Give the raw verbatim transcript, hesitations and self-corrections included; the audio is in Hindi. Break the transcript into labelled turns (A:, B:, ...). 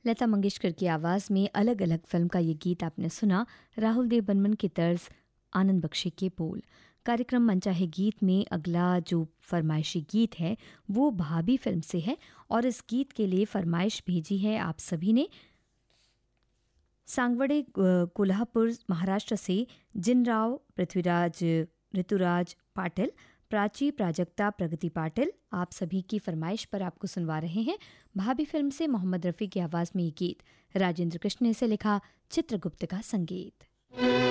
A: लता मंगेशकर की आवाज़ में अलग अलग फिल्म का ये गीत आपने सुना। राहुल देव बर्मन की तर्ज, आनंद बख्शी के बोल। कार्यक्रम मनचाहे गीत में अगला जो फरमाइशी गीत है वो भाभी फिल्म से है और इस गीत के लिए फरमाइश भेजी है आप सभी ने सांगवड़े कोल्हापुर महाराष्ट्र से जिनराव, पृथ्वीराज, ऋतुराज पाटिल, प्राची, प्राजक्ता, प्रगति पाटिल। आप सभी की फरमाइश पर आपको सुनवा रहे हैं भाभी फिल्म से मोहम्मद रफ़ी की आवाज़ में ये गीत। राजेंद्र कृष्ण ने इसे लिखा, चित्रगुप्त का संगीत।